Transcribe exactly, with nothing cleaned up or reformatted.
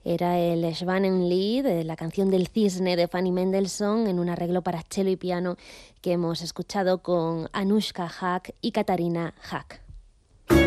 Era el Schwanenlied, de la canción del cisne de Fanny Mendelssohn, en un arreglo para cello y piano que hemos escuchado con Anushka Hack y Katarina Hack.